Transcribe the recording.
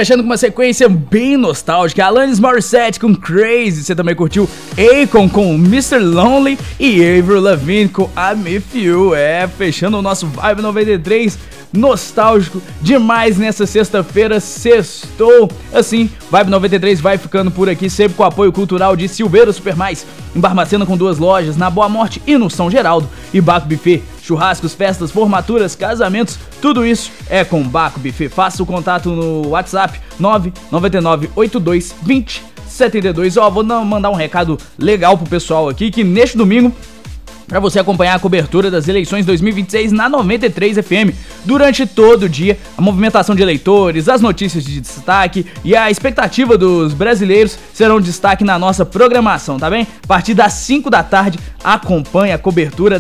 Fechando com uma sequência bem nostálgica, Alanis Morissette com Crazy, você também curtiu Akon com Mr. Lonely e Avril Lavigne com I'm With You. Fechando o nosso Vibe 93 nostálgico demais nessa sexta-feira, sextou. Assim, Vibe 93 vai ficando por aqui, sempre com o apoio cultural de Silveira Supermais, em Barbacena com 2 lojas, na Boa Morte e no São Geraldo, e Baco Buffet, churrascos, festas, formaturas, casamentos, tudo isso é com Baco Buffet. Faça o contato no WhatsApp 999822072. Vou mandar um recado legal pro pessoal aqui, que neste domingo, para você acompanhar a cobertura das eleições 2026 na 93 FM. Durante todo o dia, a movimentação de eleitores, as notícias de destaque e a expectativa dos brasileiros serão destaque na nossa programação, tá bem? A partir das 5 da tarde, acompanhe a cobertura